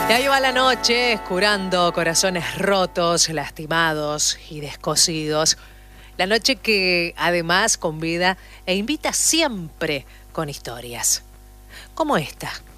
Y ahí va la noche, curando corazones rotos, lastimados y descosidos. La noche que además convida e invita siempre con historias, como esta.